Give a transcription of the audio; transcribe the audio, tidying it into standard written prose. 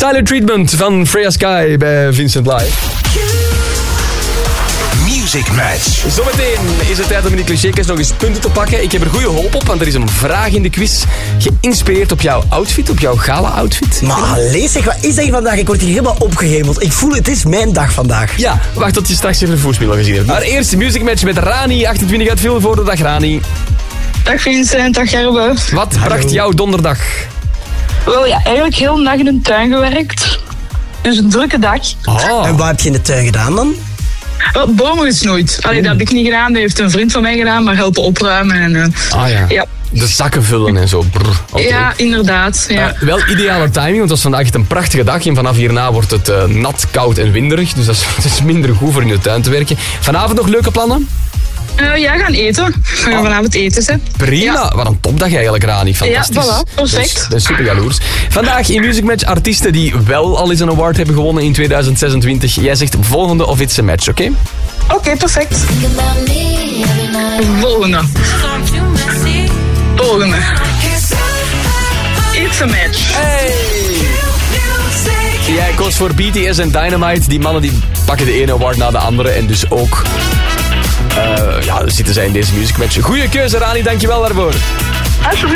Silent Treatment van Freya Sky bij Vincent Live. Music Match. Zometeen is het tijd om in die clichékast nog eens punten te pakken. Ik heb er goede hoop op, want er is een vraag in de quiz geïnspireerd op jouw outfit, op jouw gala-outfit. Maar lees zeg, wat is dat hier vandaag? Ik word hier helemaal opgehemeld. Ik voel het is mijn dag vandaag. Ja, wacht tot je straks even de voorspel gezien hebt. Maar eerst Music Match met Rani, 28 uit Vilvoorde. Dag Rani. Dag Vincent, dag Gerbe. Wat bracht jouw donderdag? Wel ja, eigenlijk heel de dag in de tuin gewerkt. Dus een drukke dag. Oh. En wat heb je in de tuin gedaan dan? Wel, bomen gesnoeid. Allee, dat heb ik niet gedaan, dat heeft een vriend van mij gedaan, maar helpen opruimen. En, Ja. De zakken vullen en zo. Ja, inderdaad. Ja. Wel ideale timing, want het was vandaag echt een prachtige dag. En vanaf hierna wordt het nat, koud en winderig. Dus dat is minder goed voor in de tuin te werken. Vanavond nog leuke plannen? Ja, gaan eten. We gaan vanavond eten, hè. Prima. Ja. Wat een topdag eigenlijk, Rani. Fantastisch. Ja, voilà. Perfect. Dat is super jaloers. Vandaag in Music Match artiesten die wel al eens een award hebben gewonnen in 2026. Jij zegt volgende of it's a match, oké? Oké, perfect. Volgende. It's a match. Hey! Jij koos voor BTS en Dynamite. Die mannen die pakken de ene award na de andere. En dus ook zitten zij in deze Music Match. Goeie keuze, Rani. Dankjewel daarvoor. Alsjeblieft.